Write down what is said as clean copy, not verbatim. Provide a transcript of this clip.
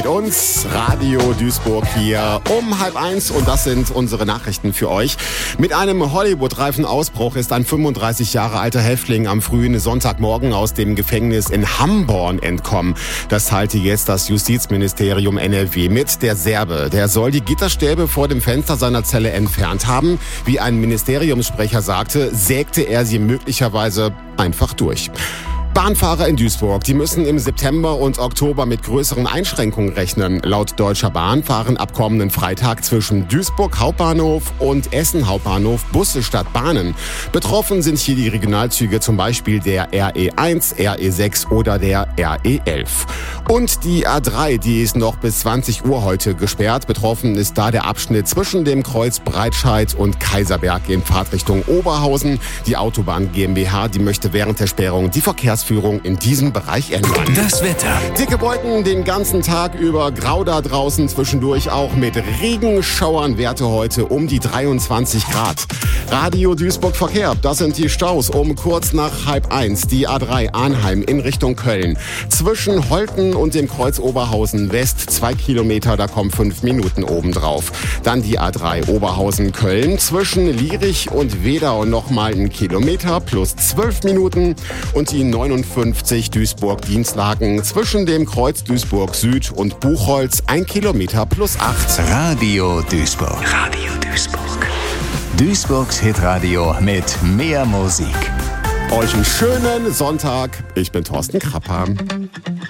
Uns Radio Duisburg hier um 12:30 und das sind unsere Nachrichten für euch. Mit einem Hollywood-reifen Ausbruch ist ein 35 Jahre alter Häftling am frühen Sonntagmorgen aus dem Gefängnis in Hamborn entkommen. Das teilte jetzt das Justizministerium NRW mit. Der Serbe, der soll die Gitterstäbe vor dem Fenster seiner Zelle entfernt haben. Wie ein Ministeriumssprecher sagte, sägte er sie möglicherweise einfach durch. Bahnfahrer in Duisburg, die müssen im September und Oktober mit größeren Einschränkungen rechnen. Laut Deutscher Bahn fahren ab kommenden Freitag zwischen Duisburg Hauptbahnhof und Essen Hauptbahnhof Busse statt Bahnen. Betroffen sind hier die Regionalzüge, zum Beispiel der RE1, RE6 oder der RE11. Und die A3, die ist noch bis 20 Uhr heute gesperrt. Betroffen ist da der Abschnitt zwischen dem Kreuz Breitscheid und Kaiserberg in Fahrtrichtung Oberhausen. Die Autobahn GmbH, die möchte während der Sperrung die Verkehrsführung in diesem Bereich ändern. Das Wetter. Dicke Wolken den ganzen Tag über, grau da draußen, zwischendurch auch mit Regenschauern, Werte heute um die 23 Grad. Radio Duisburg Verkehr, das sind die Staus um kurz nach 12:30. Die A3 Arnheim in Richtung Köln. Zwischen Holten und dem Kreuz Oberhausen West 2 Kilometer, da kommen 5 Minuten obendrauf. Dann die A3 Oberhausen-Köln. Zwischen Lierich und Wedau nochmal 1 Kilometer plus 12 Minuten. Und die 59 Duisburg-Dienstlaken zwischen dem Kreuz Duisburg Süd und Buchholz 1 Kilometer plus 8. Radio Duisburg. Radio Duisburg. Duisburgs Hitradio mit mehr Musik. Euch einen schönen Sonntag. Ich bin Thorsten Krapper.